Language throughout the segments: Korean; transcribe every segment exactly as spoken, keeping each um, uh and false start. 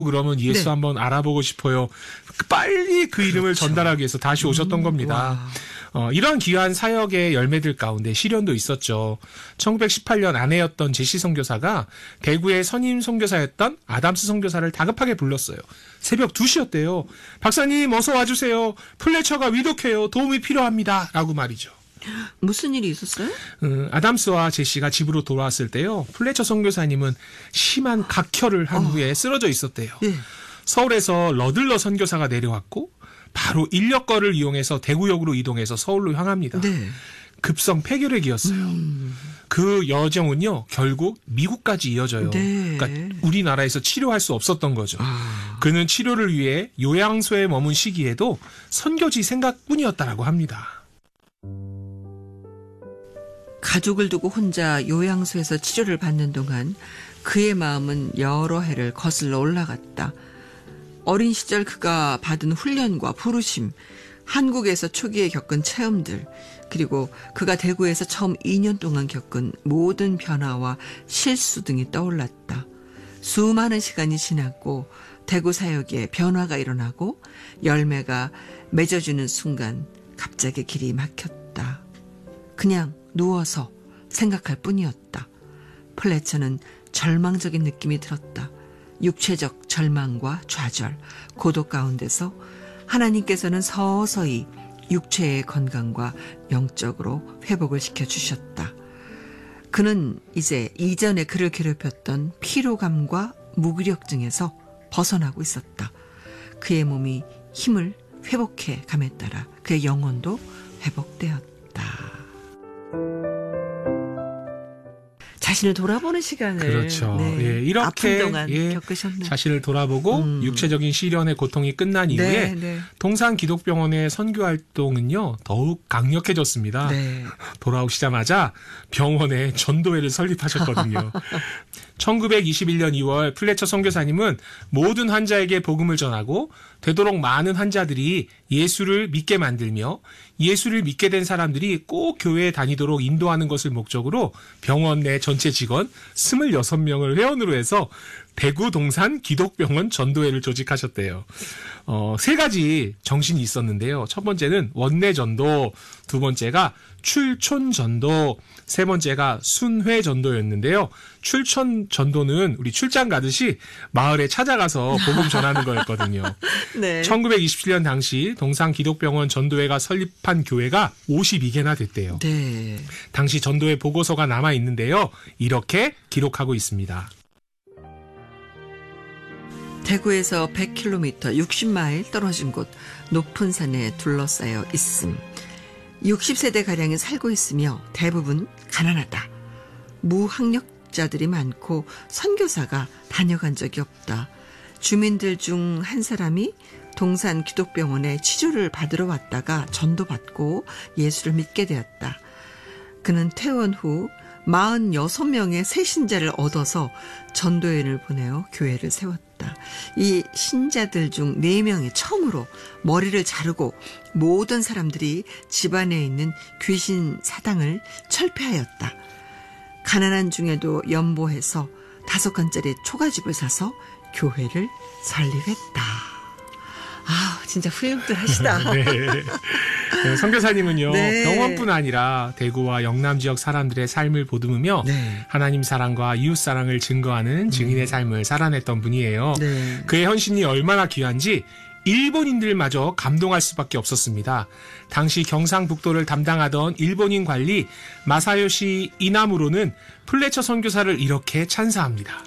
그러면 예수 네. 한번 알아보고 싶어요. 빨리 그 이름을 그렇죠. 전달하기 위해서 다시 오셨던 음, 겁니다. 와. 어, 이러한 귀한 사역의 열매들 가운데 시련도 있었죠. 천구백십팔 년 아내였던 제시 선교사가 대구의 선임 선교사였던 아담스 선교사를 다급하게 불렀어요. 새벽 두 시였대요. 박사님 어서 와주세요. 플래처가 위독해요. 도움이 필요합니다. 라고 말이죠. 무슨 일이 있었어요? 음, 아담스와 제시가 집으로 돌아왔을 때요. 플래처 선교사님은 심한 각혈을 한 어. 후에 쓰러져 있었대요. 예. 서울에서 러들러 선교사가 내려왔고 바로 인력거를 이용해서 대구역으로 이동해서 서울로 향합니다. 네. 급성 폐결핵이었어요. 음. 그 여정은요. 결국 미국까지 이어져요. 네. 그러니까 우리나라에서 치료할 수 없었던 거죠. 아. 그는 치료를 위해 요양소에 머문 시기에도 선교지 생각뿐이었다라고 합니다. 가족을 두고 혼자 요양소에서 치료를 받는 동안 그의 마음은 여러 해를 거슬러 올라갔다. 어린 시절 그가 받은 훈련과 부르심, 한국에서 초기에 겪은 체험들, 그리고 그가 대구에서 처음 이 년 동안 겪은 모든 변화와 실수 등이 떠올랐다. 수많은 시간이 지났고 대구 사역에 변화가 일어나고 열매가 맺어지는 순간 갑자기 길이 막혔다. 그냥 누워서 생각할 뿐이었다. 플래처는 절망적인 느낌이 들었다. 육체적 절망과 좌절, 고독 가운데서 하나님께서는 서서히 육체의 건강과 영적으로 회복을 시켜주셨다. 그는 이제 이전에 그를 괴롭혔던 피로감과 무기력증에서 벗어나고 있었다. 그의 몸이 힘을 회복해 감에 따라 그의 영혼도 회복되었다. 자신을 돌아보는 시간을 그렇죠. 네, 예, 이렇게 아픈 동안 예, 겪으셨네. 자신을 돌아보고 음. 육체적인 시련의 고통이 끝난 이후에 네, 네. 동산 기독병원의 선교 활동은요 더욱 강력해졌습니다. 네. 돌아오시자마자 병원에 전도회를 설립하셨거든요. 천구백이십일 년 이월 플래처 선교사님은 모든 환자에게 복음을 전하고 되도록 많은 환자들이 예수를 믿게 만들며 예수를 믿게 된 사람들이 꼭 교회에 다니도록 인도하는 것을 목적으로 병원 내 전체 직원 스물여섯 명을 회원으로 해서 대구 동산 기독병원 전도회를 조직하셨대요. 어, 세 가지 정신이 있었는데요. 첫 번째는 원내 전도, 두 번째가 출촌 전도, 세 번째가 순회 전도였는데요. 출촌 전도는 우리 출장 가듯이 마을에 찾아가서 복음 전하는 거였거든요. 네. 천구백이십칠 년 당시 동산 기독병원 전도회가 설립한 교회가 오십이 개나 됐대요. 네. 당시 전도회 보고서가 남아 있는데요. 이렇게 기록하고 있습니다. 대구에서 백 킬로미터 육십 마일 떨어진 곳 높은 산에 둘러싸여 있음. 육십 세대가량이 살고 있으며 대부분 가난하다. 무학력자들이 많고 선교사가 다녀간 적이 없다. 주민들 중 한 사람이 동산 기독병원에 치료를 받으러 왔다가 전도받고 예수를 믿게 되었다. 그는 퇴원 후 사십육 명의 새 신자를 얻어서 전도회를 보내어 교회를 세웠다. 이 신자들 중 네 명이 처음으로 머리를 자르고 모든 사람들이 집안에 있는 귀신 사당을 철폐하였다. 가난한 중에도 연보해서 다섯 칸짜리 초가집을 사서 교회를 설립했다. 아, 진짜 훌륭들 하시다. 네. 네, 선교사님은요 네. 병원뿐 아니라 대구와 영남 지역 사람들의 삶을 보듬으며 네. 하나님 사랑과 이웃 사랑을 증거하는 증인의 삶을 살아냈던 분이에요. 네. 그의 헌신이 얼마나 귀한지 일본인들마저 감동할 수밖에 없었습니다. 당시 경상북도를 담당하던 일본인 관리 마사요시 이나무로는 플래처 선교사를 이렇게 찬사합니다.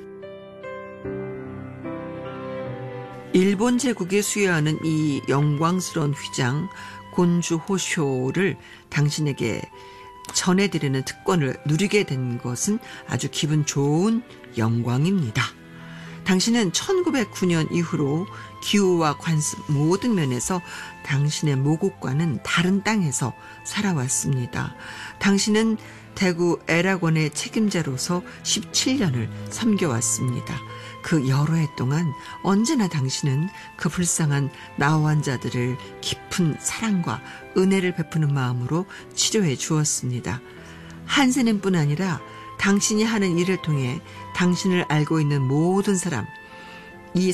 일본 제국이 수여하는 이 영광스러운 휘장 곤주호쇼를 당신에게 전해드리는 특권을 누리게 된 것은 아주 기분 좋은 영광입니다. 당신은 천구백구 년 이후로 기후와 관습 모든 면에서 당신의 모국과는 다른 땅에서 살아왔습니다. 당신은 대구 애락원의 책임자로서 십칠 년을 섬겨왔습니다. 그 여러 해 동안 언제나 당신은 그 불쌍한 나환자들을 깊은 사랑과 은혜를 베푸는 마음으로 치료해 주었습니다. 한세님뿐 아니라 당신이 하는 일을 통해 당신을 알고 있는 모든 사람,